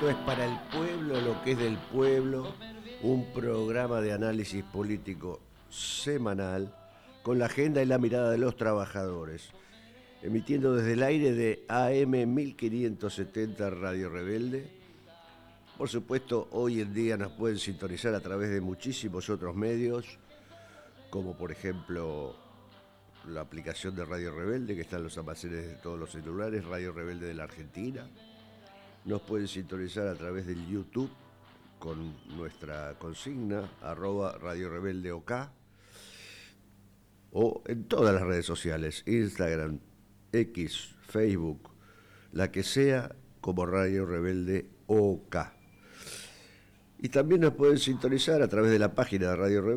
Esto es para el pueblo, lo que es del pueblo, un programa de análisis político semanal con la agenda y la mirada de los trabajadores, emitiendo desde el aire de AM 1570 Radio Rebelde. Por supuesto, hoy en día nos pueden sintonizar a través de muchísimos otros medios, como por ejemplo la aplicación de Radio Rebelde, que está en los almacenes de todos los celulares, Radio Rebelde de la Argentina. Nos pueden sintonizar a través del YouTube con nuestra consigna @Radio Rebelde OK, o en todas las redes sociales, Instagram, X, Facebook, la que sea, como Radio Rebelde OK. Y también nos pueden sintonizar a través de la página de Radio Rebelde